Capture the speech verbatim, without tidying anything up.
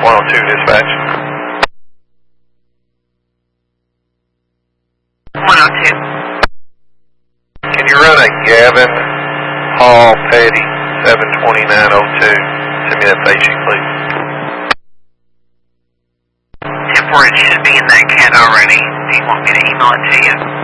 one oh two, dispatch. one oh two. Can you run a Gavin Hall Petty seven twenty-nine oh two? Send me that face sheet, please. ten four, it should be in that cat already. Do you want me to email it to you?